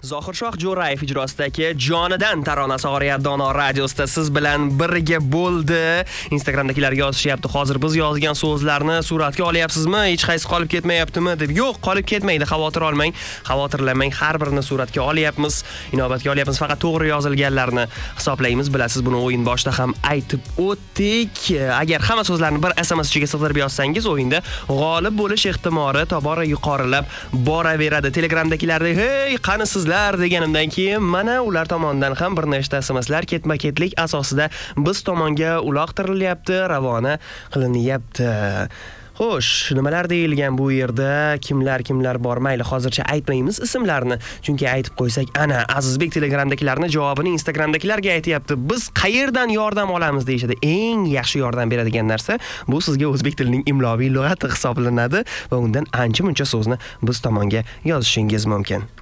Zohirshoh Jo'rayev ijrosidagi Jonidan taronasi og'riyapti Dono radiosida siz bilan birga bo'ldi. Instagramdagilar yozishyapti. Hozir biz yozgan so'zlarni suratga olyapsizmi? Hech qaysi qolib ketmayaptimi deb. Yo'q, qolib ketmaydi. Xavotir olmang, xavotirlanmang. Har birini suratga olyapmiz, inobatga olyapmiz. Faqat to'g'ri yozilganlarni hisoblaymiz. Bilasiz, buni o'yin boshida ham aytib o'tdik. Agar hamma so'zlarni bir SMS ichiga sig'dirib yozsangiz, o'yinda g'olib bo'lish ehtimoli tobora yuqorilab boraveradi. Telegramdagilarda "Hey, qani sizlar" deganimdan keyin mana ular tomonidan ham bir nechta SMSlar ketma-ketlik asosida biz tomonga uloqtirilyapti, ravona qilinyapti. Xo'sh, nimalar deyilgan bu yerda? Kimlar bor? Mayli, hozircha aytmaymiz ismlarini, chunki aytib qo'ysak, ana Azizbek Telegramdagilarni javobini Instagramdagilarga aytayapti. Biz qayerdan yordam olamiz deyishadi. Eng yaxshi yordam beradigan narsa bu sizga o'zbek tilining imloviy lug'ati hisoblanadi va undan ancha-muncha so'zni biz tomonga yozishingiz mumkin.